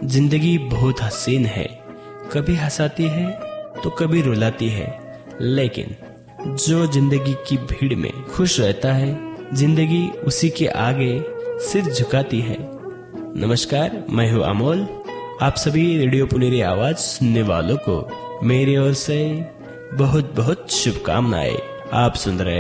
जिंदगी बहुत हसीन है, कभी हंसाती है तो कभी रुलाती है, लेकिन जो जिंदगी की भीड़ में खुश रहता है, जिंदगी उसी के आगे सिर झुकाती है। नमस्कार, मैं हूँ अमोल। आप सभी रेडियो पुनेरी आवाज सुनने वालों को मेरी ओर से बहुत बहुत शुभकामनाएं। आप सुन रहे